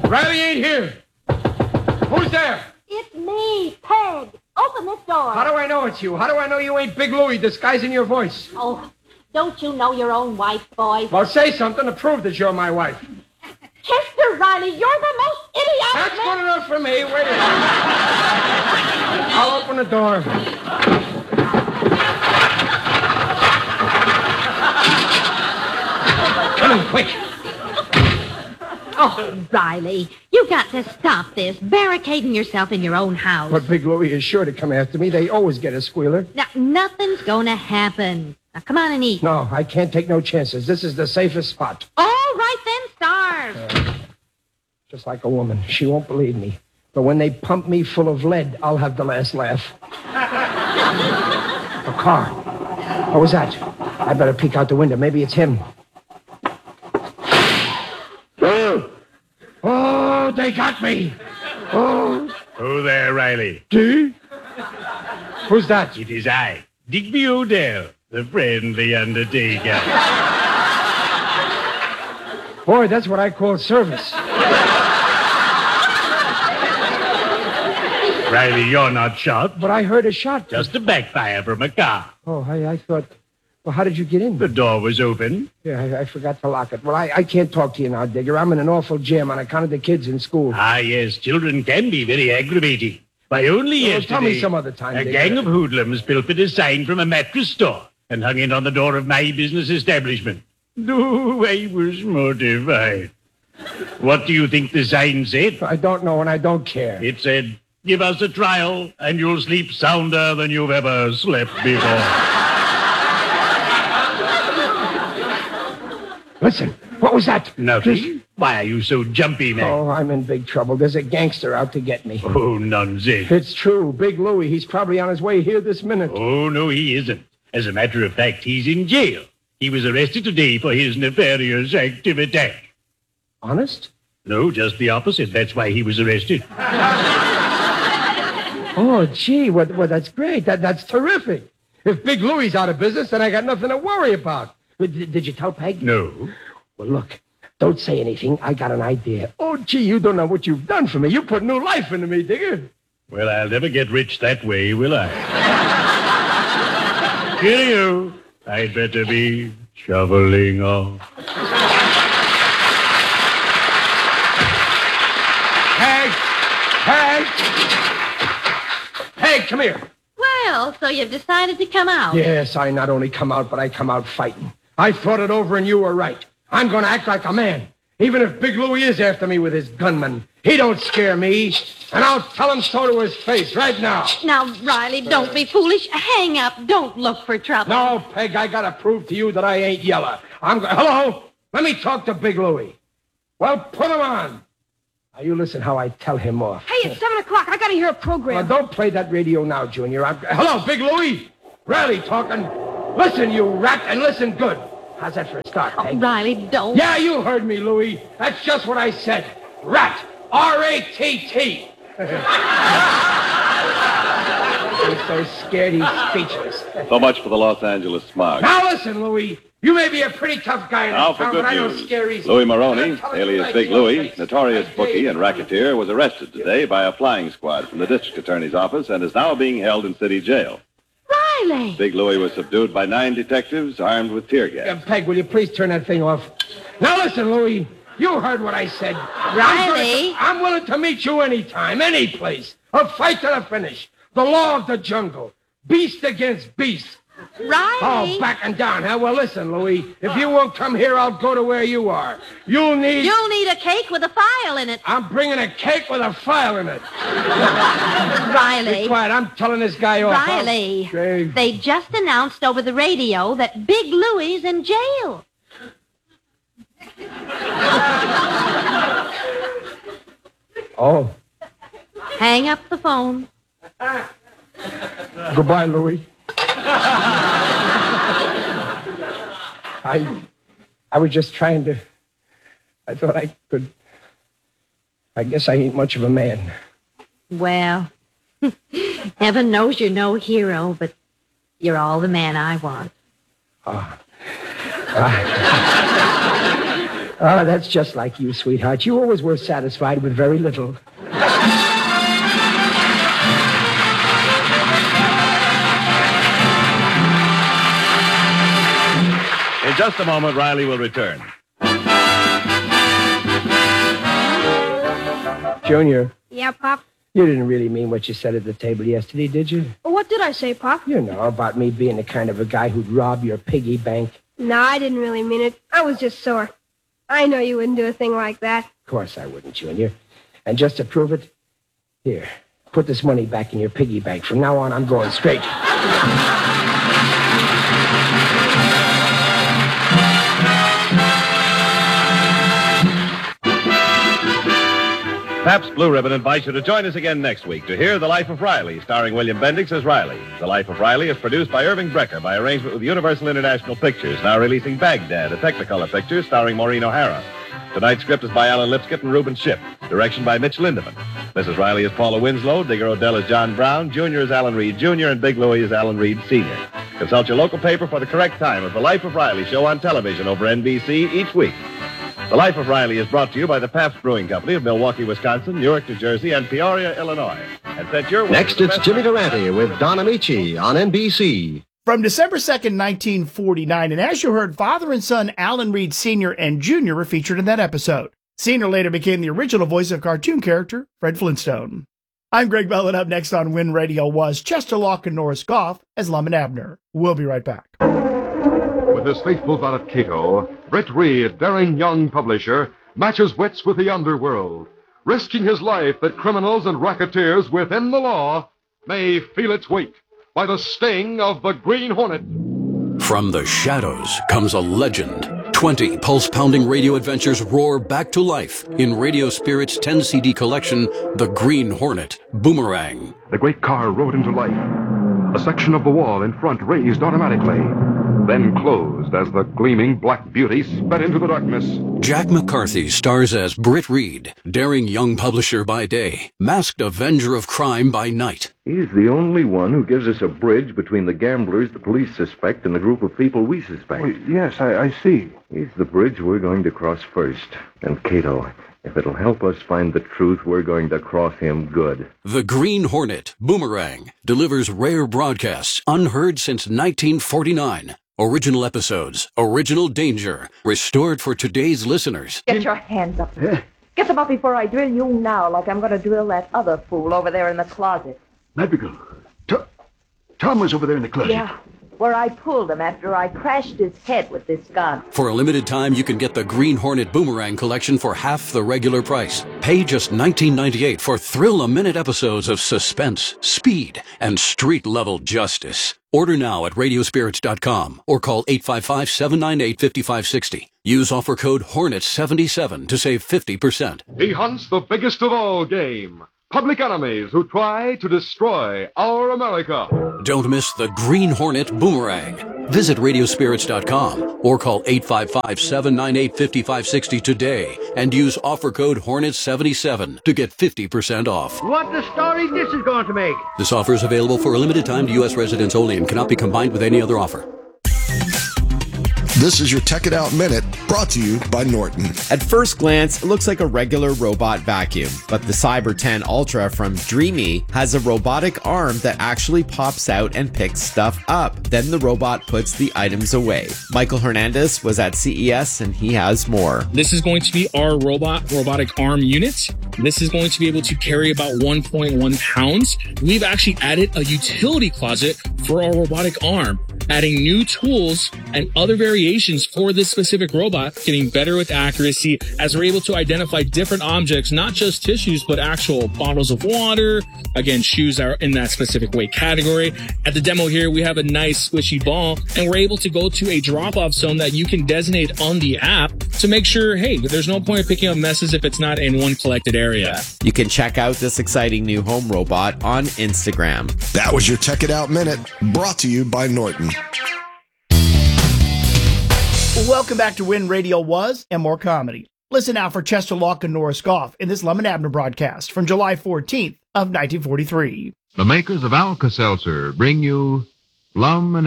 Riley ain't here. Who's there? It's me, Peg. Open this door. How do I know it's you? How do I know you ain't Big Louie disguising your voice? Oh, don't you know your own wife, boy? Well, say something to prove that you're my wife. Chester Riley, you're the most idiotic That's man. good enough for me. Wait a minute. I'll open the door. Come in, quick. Oh, Riley, you got to stop this, barricading yourself in your own house. But Big Louie is sure to come after me. They always get a squealer. Now, nothing's gonna happen. Now, come on and eat. No, I can't take no chances. This is the safest spot. All right, then, starve. Just like a woman. She won't believe me. But when they pump me full of lead, I'll have the last laugh. A car. What was that? I better peek out the window. Maybe it's him. Oh, they got me. Oh. Oh, there, Riley. Gee? Who's that? It is I, Digby O'Dell, the friendly undertaker. Boy, that's what I call service. Riley, you're not shot. But I heard a shot. Just a backfire from a car. Oh, I thought... Well, how did you get in? The door was open. Yeah, I forgot to lock it. Well, I can't talk to you now, Digger. I'm in an awful jam on account of the kids in school. Ah, yes, children can be very aggravating. Why, only yesterday... Tell me some other time, a Digger. gang of hoodlums pilfered a sign from a mattress store and hung it on the door of my business establishment. No, I was mortified. What do you think the sign said? I don't know, and I don't care. It said, give us a trial, and you'll sleep sounder than you've ever slept before. Listen, what was that? Nothing. Why are you so jumpy, man? Oh, I'm in big trouble. There's a gangster out to get me. Oh, nonsense. It's true. Big Louie. He's probably on his way here this minute. Oh, no, he isn't. As a matter of fact, he's in jail. He was arrested today for his nefarious activity. Honest? No, just the opposite. That's why he was arrested. Oh, gee, well, that's great. That's terrific. If Big Louie's out of business, then I got nothing to worry about. Did you tell Peg? No. Well, look, don't say anything. I got an idea. Oh, gee, you don't know what you've done for me. You put new life into me, Digger. Well, I'll never get rich that way, will I? Cheerio. I'd better be shoveling off. Peg, come here. Well, so you've decided to come out. Yes, I not only come out, but I come out fighting. I thought it over, and you were right. I'm going to act like a man. Even if Big Louie is after me with his gunman, he don't scare me. And I'll tell him so to his face right now. Now, Riley, don't be foolish. Hang up. Don't look for trouble. No, Peg, I got to prove to you that I ain't yellow. Hello? Let me talk to Big Louie. Well, put him on. Now, you listen how I tell him off. Hey, it's 7 o'clock. I got to hear a program. Well, don't play that radio now, Junior. Hello, Big Louie. Riley talking. Listen, you rat, and listen good. How's that for a start, Peg? Oh, Riley, don't. Yeah, you heard me, Louie. That's just what I said. Rat. R-A-T-T. He's so scared he's speechless. So much for the Los Angeles smog. Now listen, Louie. You may be a pretty tough guy in Now this for town, good but I don't news. scare easy. Louis Maroney, I'm telling you alias right Big to your Louie, face. notorious I bookie gave and racketeer, was arrested today by a flying squad from the district attorney's office and is now being held in city jail. Riley. Big Louie was subdued by 9 detectives armed with tear gas. Peg, will you please turn that thing off? Now listen, Louie. You heard what I said. Riley. I'm willing to meet you anytime, any place. A fight to the finish. The law of the jungle. Beast against beast. Riley. Oh, backing down, huh? Well, listen, Louie. If you won't come here, I'll go to where you are. You'll need a cake with a file in it. I'm bringing a cake with a file in it. Riley. Be quiet. I'm telling this guy off. Riley. Okay. They just announced over the radio that Big Louie's in jail. Oh. Hang up the phone. Goodbye, Louie. I was just trying to... I thought I could... I guess I ain't much of a man. Well, heaven knows you're no hero, but you're all the man I want. Oh, that's just like you, sweetheart. You always were satisfied with very little. In just a moment, Riley will return. Junior, Yeah, Pop? you didn't really mean what you said at the table yesterday, did you? What did I say, Pop? You know, about me being the kind of a guy who'd rob your piggy bank. No, I didn't really mean it. I was just sore. I know you wouldn't do a thing like that. Of course I wouldn't, Junior. And just to prove it, here, put this money back in your piggy bank. From now on, I'm going straight. Pabst Blue Ribbon invites you to join us again next week to hear The Life of Riley, starring William Bendix as Riley. The Life of Riley is produced by Irving Brecker by arrangement with Universal International Pictures, now releasing Baghdad, a Technicolor picture starring Maureen O'Hara. Tonight's script is by Alan Lipskett and Reuben Shipp. Direction by Mitch Lindemann. Mrs. Riley is Paula Winslow, Digger Odell is John Brown, Junior is Alan Reed Jr., and Big Louie is Alan Reed Sr. Consult your local paper for the correct time of The Life of Riley show on television over NBC each week. The Life of Riley is brought to you by the Pabst Brewing Company of Milwaukee, Wisconsin, Newark, New Jersey, and Peoria, Illinois. And sent your way Next, to the it's best- Jimmy Durante with Don Amici on NBC. From December 2nd, 1949, and as you heard, father and son Alan Reed Sr. and Jr. were featured in that episode. Sr. later became the original voice of cartoon character Fred Flintstone. I'm Greg Bell, and up next on Win Radio was Chester Locke and Norris Goff as Lum and Abner. We'll be right back. With his faithful valet Cato, Britt Reed, daring young publisher, matches wits with the underworld, risking his life that criminals and racketeers within the law may feel its weight by the sting of the Green Hornet. From the shadows comes a legend. 20 pulse-pounding radio adventures roar back to life in Radio Spirit's 10-CD collection, The Green Hornet, Boomerang. The great car rode into life. A section of the wall in front raised automatically, then closed as the gleaming black beauty sped into the darkness. Jack McCarthy stars as Britt Reed, daring young publisher by day, masked avenger of crime by night. He's the only one who gives us a bridge between the gamblers the police suspect and the group of people we suspect. Oh, yes, I see. He's the bridge we're going to cross first. And Cato, if it'll help us find the truth, we're going to cross him good. The Green Hornet, Boomerang, delivers rare broadcasts unheard since 1949. Original episodes, original danger, restored for today's listeners. Get your hands up. Get them up before I drill you now, like I'm going to drill that other fool over there in the closet. Madrigal, Tom was over there in the closet. Yeah, where I pulled him after I crashed his head with this gun. For a limited time, you can get the Green Hornet Boomerang collection for half the regular price. Pay just $19.98 for thrill-a-minute episodes of suspense, speed, and street-level justice. Order now at radiospirits.com or call 855-798-5560. Use offer code HORNET77 to save 50%. He hunts the biggest of all game. Public enemies who try to destroy our America. Don't miss the Green Hornet Boomerang. Visit radiospirits.com or call 855-798-5560 today and use offer code HORNET77 to get 50% off. What the story this is going to make? This offer is available for a limited time to U.S. residents only and cannot be combined with any other offer. This is your Tech It Out Minute, brought to you by Norton. At first glance, it looks like a regular robot vacuum, but the Cyber 10 Ultra from Dreamy has a robotic arm that actually pops out and picks stuff up. Then the robot puts the items away. Michael Hernandez was at CES and he has more. This is going to be our robotic arm unit. This is going to be able to carry about 1.1 pounds. We've actually added a utility closet for our robotic arm, adding new tools and other variations for this specific robot, getting better with accuracy as we're able to identify different objects, not just tissues, but actual bottles of water. Again, shoes are in that specific weight category. At the demo here, we have a nice squishy ball, and we're able to go to a drop-off zone that you can designate on the app to make sure, hey, there's no point in picking up messes if it's not in one collected area. You can check out this exciting new home robot on Instagram. That was your Tech It Out Minute, brought to you by Norton. Welcome back to Win Radio Was and More Comedy. Listen now for Chester Locke and Norris Goff in this Lum and Abner broadcast from July 14th of 1943. The makers of Alka-Seltzer bring you Lum and